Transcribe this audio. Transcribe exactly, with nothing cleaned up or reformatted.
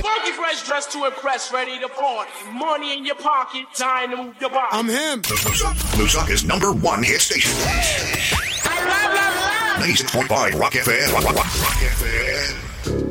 Funky fresh dressed to impress, ready to party. Money in your pocket, time to move your body. I'm him. Lusaka's number one hit station. I love, love, love. ninety-six point five Rock F M. Rock, rock, rock F M.